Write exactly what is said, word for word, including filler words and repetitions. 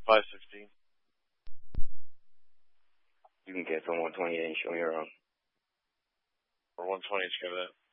five sixteen. You can cancel one twenty-eight and show me around. Or one twenty, let's go that.